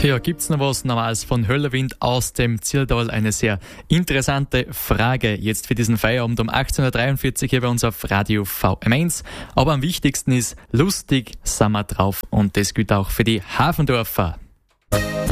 Ja, gibt's noch was Normales von Höllenwind aus dem Zillertal? Eine sehr interessante Frage jetzt für diesen Feierabend um 18.43 Uhr hier bei uns auf Radio VM1. Aber am wichtigsten ist, lustig sind wir drauf. Und das gilt auch für die Hafendorfer.